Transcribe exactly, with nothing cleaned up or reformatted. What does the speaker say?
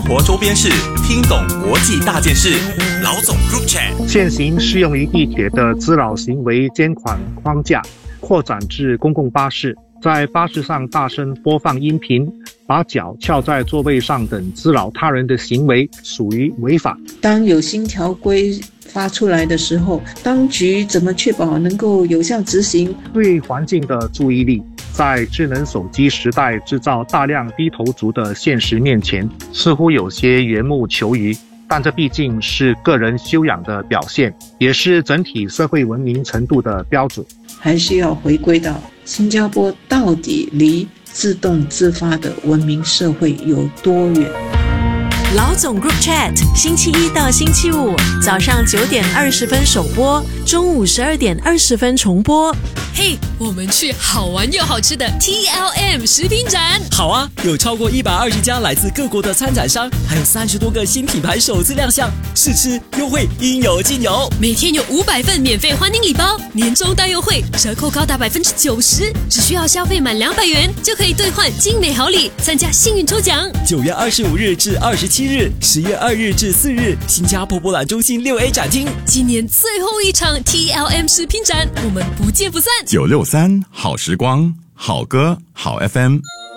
活周边事，听懂国际大件事。老总 Group Chat。 现行适用于地铁的滋扰行为监管框架扩展至公共巴士，在巴士上大声播放音频、把脚翘在座位上等滋扰他人的行为属于违法。 当有新条规发出来的时候，当局怎么确保能够有效执行？ 对环境的注意力，在智能手机时代制造大量低头族的现实面前，似乎有些缘木求鱼，但这毕竟是个人修养的表现，也是整体社会文明程度的标准。 还是要回归到新加坡到底离自动自发的文明社会有多远？ 老总 Group Chat， 星期一到星期五早上九点二十分首播，中午十二点二十分重播。 嘿、hey, 我们去好玩又好吃的 T L M 食品展。 好啊，有超过一百二十家来自各国的参展商，还有三十多个新品牌首次亮相，试吃优惠应有尽有。 每天有五百份免费欢迎礼包，年终大优惠，折扣高达百分之九十，只需要消费满两百元就可以兑换精美好礼，参加幸运抽奖。 九月二十五日至二十七日，十月二日至四日，新加坡博览中心六 A 展厅， 今年最后一场 T L M 食品展，我们不见不散。 九六三好时光，好歌好 F M。